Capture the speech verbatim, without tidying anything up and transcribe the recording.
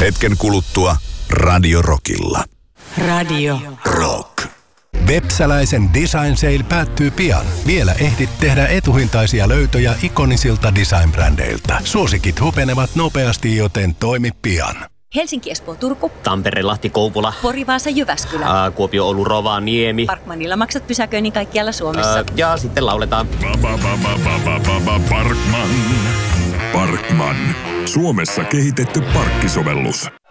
Hetken kuluttua Radio Rockilla. Radio Rock. Vepsäläisen Design Sale päättyy pian. Vielä ehdit tehdä etuhintaisia löytöjä ikonisilta design-brändeiltä. Suosikit hupenevat nopeasti, joten toimi pian. Helsinki, Espoo, Turku. Tampere, Lahti, Kouvola. Pori, Vaasa, Jyväskylä. Ää, Kuopio, Oulu, Rovaniemi. Parkmanilla maksat pysäköinnin kaikkialla Suomessa. Ää, ja sitten lauletaan. Parkman. Parkman. Suomessa kehitetty parkkisovellus.